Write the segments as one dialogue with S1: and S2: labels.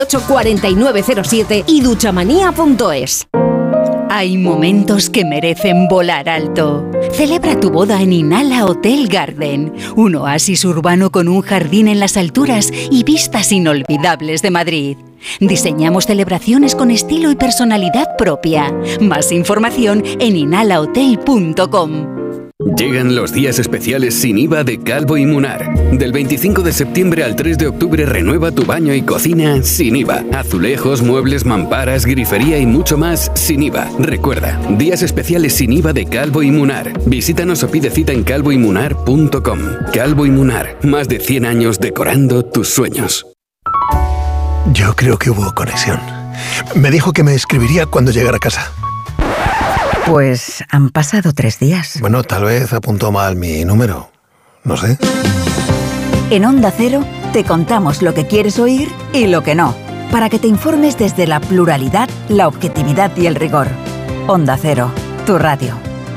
S1: 4907 y duchamanía.es.
S2: Hay momentos que merecen volar alto. Celebra tu boda en Inala Hotel Garden, un oasis urbano con un jardín en las alturas y vistas inolvidables de Madrid. Diseñamos celebraciones con estilo y personalidad propia. Más información en inalahotel.com.
S3: Llegan los días especiales sin IVA de Calvo y Munar. Del 25 de septiembre al 3 de octubre renueva tu baño y cocina sin IVA. Azulejos, muebles, mamparas, grifería y mucho más sin IVA. Recuerda, días especiales sin IVA de Calvo y Munar. Visítanos o pide cita en calvoymunar.com. Calvo y Munar, más de 100 años decorando tus sueños.
S4: Yo creo que hubo conexión. Me dijo que me escribiría cuando llegara a casa.
S5: Pues han pasado 3 días.
S4: Bueno, tal vez apuntó mal mi número. No sé.
S5: En Onda Cero te contamos lo que quieres oír y lo que no, para que te informes desde la pluralidad, la objetividad y el rigor. Onda Cero, tu radio.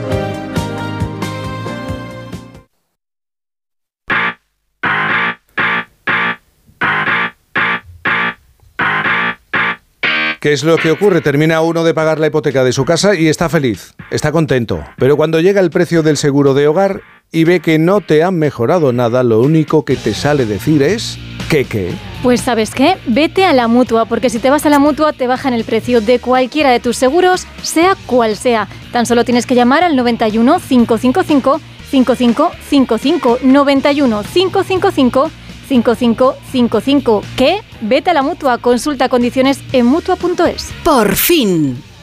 S6: ¿Qué es lo que ocurre? Termina uno de pagar la hipoteca de su casa y está feliz, está contento. Pero cuando llega el precio del seguro de hogar y ve que no te han mejorado nada, lo único que te sale decir es... ¿Qué?
S7: Pues ¿sabes qué? Vete a la Mutua, porque si te vas a la Mutua te bajan el precio de cualquiera de tus seguros, sea cual sea. Tan solo tienes que llamar al 91 555 5555 91 555 5555. ¿Qué? Vete a la Mutua. Consulta condiciones en Mutua.es.
S1: Por fin.